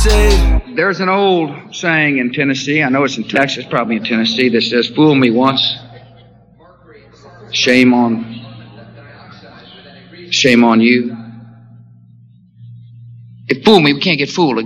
say, there's an old saying in Tennessee, I know it's in Texas, probably in Tennessee, that says, fool me once, shame on you. If fool me, we can't get fooled again.